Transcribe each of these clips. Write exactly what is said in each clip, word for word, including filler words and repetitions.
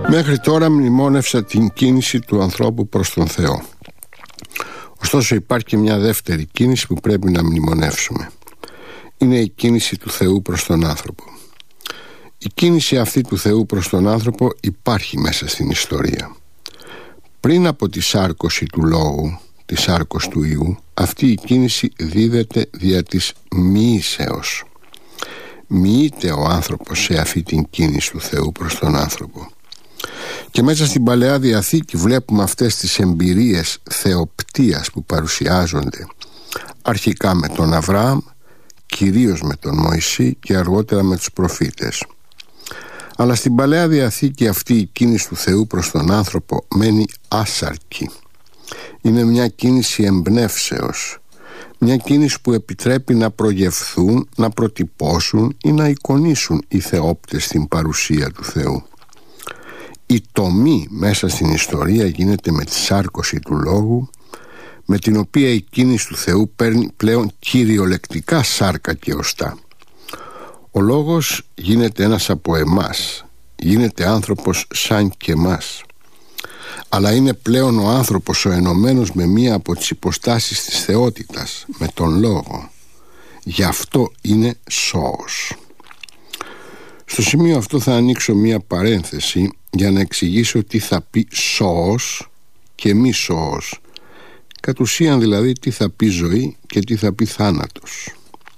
Μέχρι τώρα μνημόνευσα την κίνηση του ανθρώπου προς τον Θεό. Ωστόσο υπάρχει και μια δεύτερη κίνηση που πρέπει να μνημονεύσουμε. Είναι η κίνηση του Θεού προς τον άνθρωπο. Η κίνηση αυτή του Θεού προς τον άνθρωπο υπάρχει μέσα στην ιστορία. Πριν από τη σάρκωση του λόγου, τη σάρκωση του Υιού, αυτή η κίνηση δίδεται δια της μοιήσεως. Μοιείται ο άνθρωπος σε αυτή την κίνηση του Θεού προς τον άνθρωπο. Και μέσα στην Παλαιά Διαθήκη βλέπουμε αυτές τις εμπειρίες θεοπτείας που παρουσιάζονται αρχικά με τον Αβραάμ, κυρίως με τον Μωυσή και αργότερα με τους προφήτες. Αλλά στην Παλαιά Διαθήκη αυτή η κίνηση του Θεού προς τον άνθρωπο μένει άσαρκη. Είναι μια κίνηση εμπνεύσεως, μια κίνηση που επιτρέπει να προγευθούν, να προτυπώσουν ή να εικονίσουν οι θεόπτες την παρουσία του Θεού. Η τομή μέσα στην ιστορία γίνεται με τη σάρκωση του λόγου, με την οποία η κίνηση του Θεού παίρνει πλέον κυριολεκτικά σάρκα και οστά. Ο λόγος γίνεται ένας από εμάς, γίνεται άνθρωπος σαν και εμάς, αλλά είναι πλέον ο άνθρωπος ο ενωμένος με μία από τις υποστάσεις της θεότητας, με τον λόγο. Γι' αυτό είναι σώος. Στο σημείο αυτό θα ανοίξω μία παρένθεση για να εξηγήσω τι θα πει σώος και μη σώος. Κατ' ουσίαν δηλαδή τι θα πει ζωή και τι θα πει θάνατος.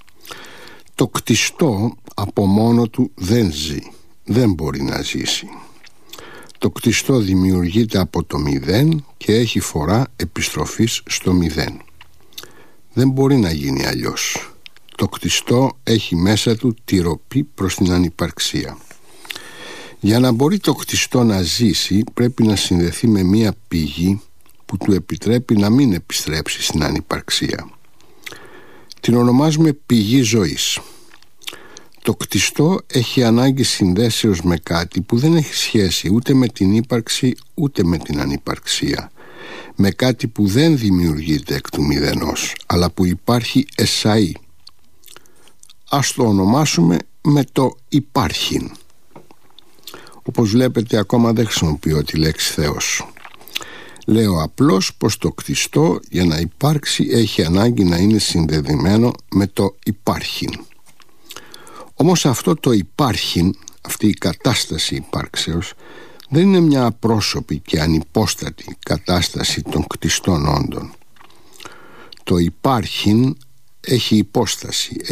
Το κτιστό από μόνο του δεν ζει, δεν μπορεί να ζήσει. Το κτιστό δημιουργείται από το μηδέν και έχει φορά επιστροφής στο μηδέν. Δεν μπορεί να γίνει αλλιώς. Το κτιστό έχει μέσα του τη ροπή προς την ανυπαρξία. Για να μπορεί το κτιστό να ζήσει πρέπει να συνδεθεί με μία πηγή που του επιτρέπει να μην επιστρέψει στην ανυπαρξία. Την ονομάζουμε πηγή ζωής. Το κτιστό έχει ανάγκη συνδέσεως με κάτι που δεν έχει σχέση ούτε με την ύπαρξη ούτε με την ανυπαρξία. Με κάτι που δεν δημιουργείται εκ του μηδενός, αλλά που υπάρχει εσαΐ. Ας το ονομάσουμε με το υπάρχειν. Όπως βλέπετε ακόμα δεν χρησιμοποιώ τη λέξη Θεός. Λέω απλώς πως το κτιστό για να υπάρξει έχει ανάγκη να είναι συνδεδεμένο με το υπάρχειν. Όμως αυτό το υπάρχειν, αυτή η κατάσταση υπάρξεως, δεν είναι μια απρόσωπη και ανυπόστατη κατάσταση των κτιστών όντων. Το υπάρχειν έχει υπόσταση,